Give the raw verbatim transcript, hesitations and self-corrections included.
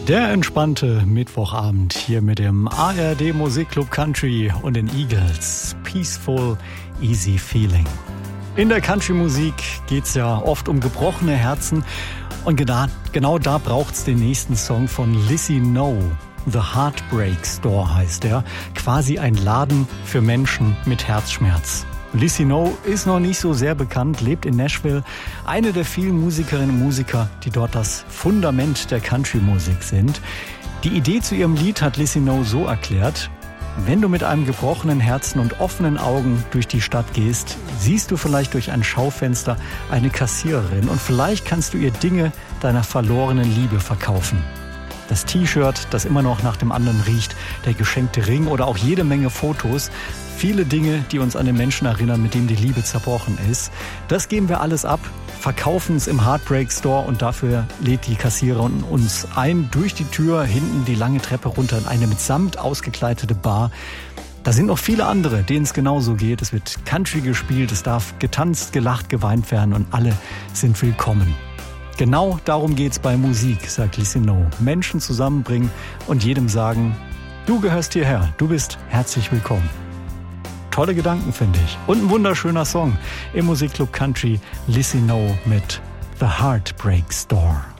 Der entspannte Mittwochabend hier mit dem A R D Musikclub Country und den Eagles. Peaceful, easy feeling. In der Country-Musik geht's ja oft um gebrochene Herzen und genau, genau da braucht's den nächsten Song von Lizzie No. The Heartbreak Store heißt er. Quasi ein Laden für Menschen mit Herzschmerz. Lizzie No ist noch nicht so sehr bekannt, lebt in Nashville. Eine der vielen Musikerinnen und Musiker, die dort das Fundament der Country-Musik sind. Die Idee zu ihrem Lied hat Lizzie No so erklärt: Wenn du mit einem gebrochenen Herzen und offenen Augen durch die Stadt gehst, siehst du vielleicht durch ein Schaufenster eine Kassiererin und vielleicht kannst du ihr Dinge deiner verlorenen Liebe verkaufen. Das T-Shirt, das immer noch nach dem anderen riecht, der geschenkte Ring oder auch jede Menge Fotos. Viele Dinge, die uns an den Menschen erinnern, mit dem die Liebe zerbrochen ist. Das geben wir alles ab, verkaufen es im Heartbreak Store und dafür lädt die Kassiererin uns ein durch die Tür, hinten die lange Treppe runter in eine mit Samt ausgekleidete Bar. Da sind noch viele andere, denen es genauso geht. Es wird Country gespielt, es darf getanzt, gelacht, geweint werden und alle sind willkommen. Genau darum geht's bei Musik, sagt Lizzie No. Menschen zusammenbringen und jedem sagen, du gehörst hierher, du bist herzlich willkommen. Tolle Gedanken, finde ich. Und ein wunderschöner Song im Musikclub Country, Lizzie No mit The Heartbreak Store.